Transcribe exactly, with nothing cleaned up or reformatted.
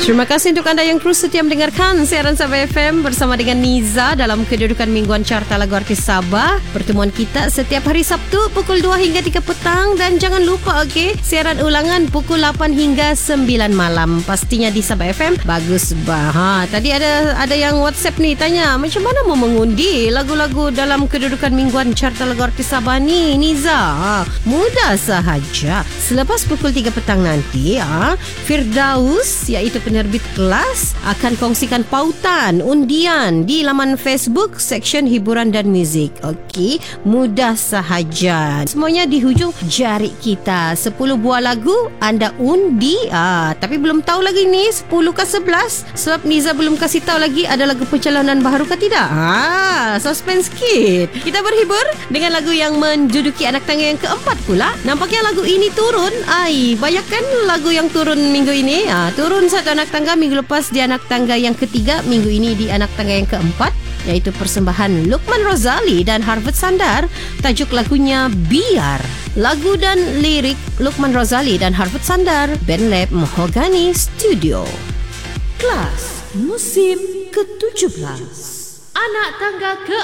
Terima kasih untuk anda yang terus setia mendengarkan siaran Sabah F M bersama dengan Niza dalam kedudukan mingguan Carta Lagu Artis Sabah. Pertemuan kita setiap hari Sabtu pukul dua hingga tiga petang dan jangan lupa okey, siaran ulangan pukul lapan hingga sembilan malam pastinya di Sabah F M. Bagus bah. Ha, tadi ada ada yang WhatsApp ni tanya macam mana mau mengundi lagu-lagu dalam kedudukan mingguan Carta Lagu Artis Sabah ni Niza. Ha, mudah sahaja. Selepas pukul tiga petang nanti, ha, Firdaus iaitu penerbit kelas akan kongsikan pautan undian di laman Facebook seksyen hiburan dan muzik. Okey, mudah sahaja. Semuanya di hujung jari kita. sepuluh buah lagu anda undi. Ah, tapi belum tahu lagi ni sepuluh ke sebelas sebab Niza belum kasih tahu lagi ada lagu perjalanan baharu ke tidak. Ah, suspense sikit. Kita berhibur dengan lagu yang menduduki anak tangga yang keempat pula. Nampaknya lagu ini turun. Ai, bayangkan lagu yang turun minggu ini. Ah, turun satu anak tangga, minggu lepas di anak tangga yang ketiga, minggu ini di anak tangga yang keempat, iaitu persembahan Luqman Rozali dan Harvard Sandar. Tajuk lagunya Biar. Lagu dan lirik Luqman Rozali dan Harvard Sandar, Band Lab Mahogany Studio. Kelas musim ketujuh belas. Anak tangga ke